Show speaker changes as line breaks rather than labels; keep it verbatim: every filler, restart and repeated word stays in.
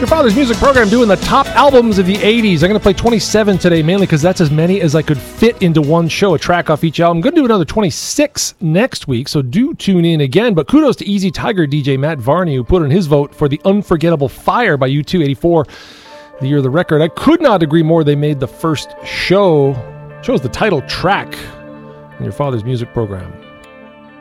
Your Father's Music program doing the top albums of the eighties. I'm going to play twenty-seven today, mainly because that's as many as I could fit into one show, a track off each album. I'm going to do another twenty-six next week, so do tune in again. But kudos to Easy Tiger D J Matt Varney, who put in his vote for the unforgettable Fire by U two eighty-four, the year of the record. I could not agree more. They made the first show, chose the title track in Your Father's Music program.